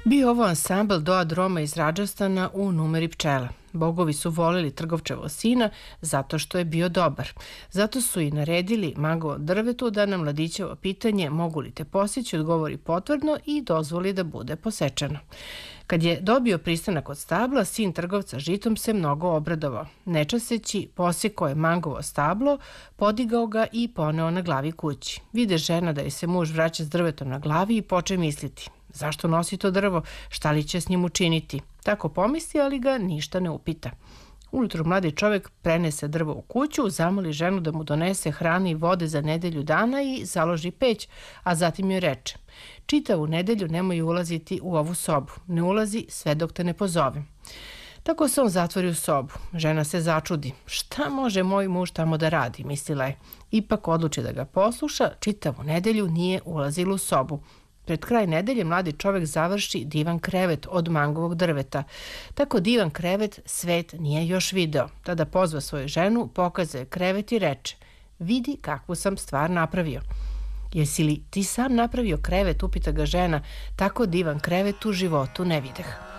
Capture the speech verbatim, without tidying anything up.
Bio ovo ansambl Doad Roma iz Radžastana u numeri Pčela. Bogovi su volili trgovčevog sina zato što je bio dobar. Zato su i naredili mangovom drvetu da na mladićevo pitanje mogu li te posjeći odgovori potvrdno i dozvoli da bude posečeno. Kad je dobio pristanak od stabla, sin trgovca žitom se mnogo obradovao. Nečaseći, posjekao je mangovo stablo, podigao ga i poneo na glavi kući. Vide žena da je se muž vraća s drvetom na glavi i poče misliti: zašto nosi to drvo, šta li će s njim učiniti? Tako pomisli, ali ga ništa ne upita. Ujutru mladi čovjek prenese drvo u kuću, zamoli ženu da mu donese hrane i vode za nedelju dana i založi peć, a zatim joj reče: čitavu nedelju nemoj ulaziti u ovu sobu, ne ulazi sve dok te ne pozovem. Tako se on zatvori u sobu. Žena se začudi. Šta može moj muž tamo da radi, mislila je. Ipak odluči da ga posluša, čitavu nedelju nije ulazila u sobu. Pred kraj nedelje mladi čovjek završi divan krevet od mangovog drveta. Tako divan krevet svet nije još video. Tada pozva svoju ženu, pokazuje krevet i reče: vidi kakvu sam stvar napravio. Jesi li ti sam napravio krevet, upita ga žena, tako divan krevet u životu ne videh.